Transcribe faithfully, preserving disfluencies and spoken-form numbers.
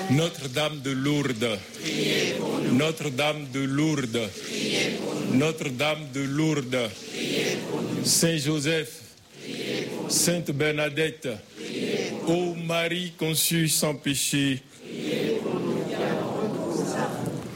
Notre-Dame de Lourdes, Notre-Dame de Lourdes, Notre-Dame de Lourdes, Saint Joseph, Sainte Bernadette, ô Marie conçue sans péché,